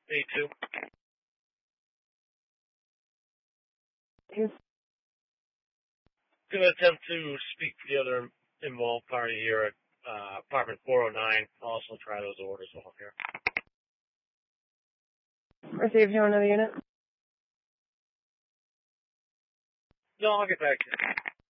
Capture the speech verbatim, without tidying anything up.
A two. Yes. Going to attempt to speak to the other involved party here at uh, apartment four oh nine. Also try those orders off here. Received you another unit. No, I'll get back to you.